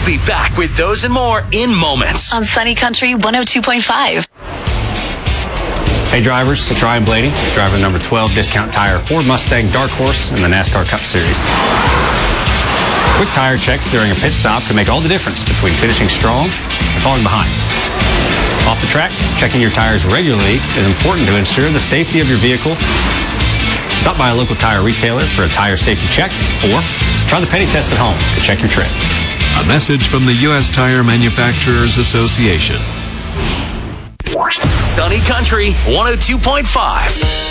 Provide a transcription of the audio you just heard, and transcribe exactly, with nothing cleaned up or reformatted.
We'll be back with those and more in moments. On Sunny Country one oh two point five. Hey drivers, it's Ryan Blaney, driver number twelve Discount Tire Ford Mustang Dark Horse in the NASCAR Cup Series. Quick tire checks during a pit stop can make all the difference between finishing strong and falling behind. Off the track, checking your tires regularly is important to ensure the safety of your vehicle. Stop by a local tire retailer for a tire safety check, or try the penny test at home to check your tread. A message from the U S Tire Manufacturers Association. Sunny Country one oh two point five.